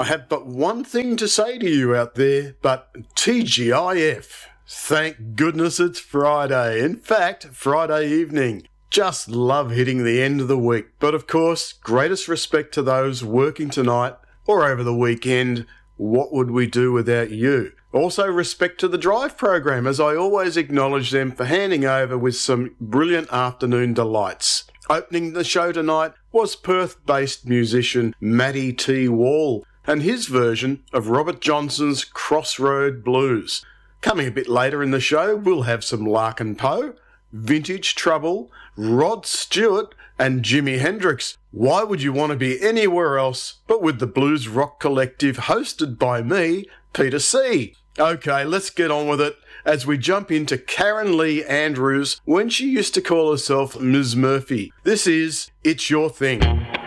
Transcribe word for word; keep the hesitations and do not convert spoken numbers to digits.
I have but one thing to say to you out there, but T G I F. Thank goodness it's Friday. In fact, Friday evening. Just love hitting the end of the week. But of course, greatest respect to those working tonight or over the weekend. What would we do without you? Also respect to the Drive program, as I always acknowledge them for handing over with some brilliant afternoon delights. Opening the show tonight was Perth-based musician Matty T. Wall and his version of Robert Johnson's Crossroad Blues. Coming a bit later in the show, we'll have some Larkin Poe, Vintage Trouble, Rod Stewart and Jimi Hendrix. Why would you want to be anywhere else but with the Blues Rock Collective hosted by me, Peter C? Okay, let's get on with it as we jump into Karen Lee Andrews when she used to call herself Miz Murphy. This is It's Your Thing.